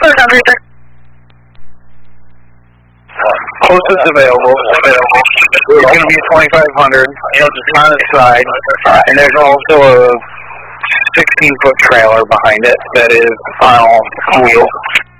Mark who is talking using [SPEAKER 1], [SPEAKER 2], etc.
[SPEAKER 1] Closest available. It's going to be 2,500 on the side, and there's also a 16-foot trailer behind it that is on all wheels.